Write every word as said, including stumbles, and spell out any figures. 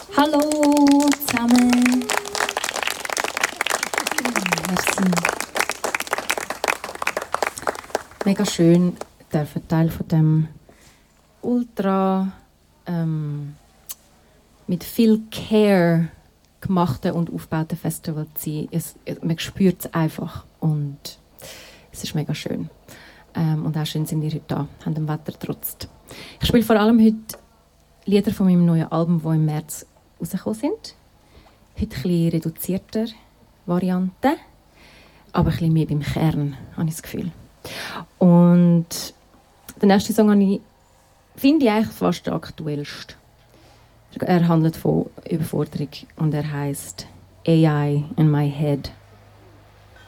Hallo zusammen. Merci. Mega schön, dürfen Teil von dem ultra ähm, mit viel Care gemachten und aufgebauten Festival zu sein. Es, man spürt es einfach und es ist mega schön. Ähm, und auch schön sind ihr heute da, haben dem Wetter getrotzt. Ich spiele vor allem heute Lieder von meinem neuen Album, die im März rausgekommen sind. Heute ein bisschen reduzierter Variante, aber ein bisschen mehr beim Kern, habe ich das Gefühl. Und der nächste Song habe ich, finde ich eigentlich fast der aktuellste. Er handelt von Überforderung und er heisst A I in my head.